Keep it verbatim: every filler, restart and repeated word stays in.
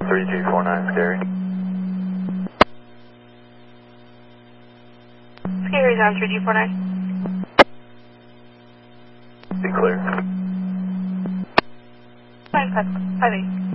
three two four nine, Scary. Scary's on three two four nine. Be clear. Nine five five eight.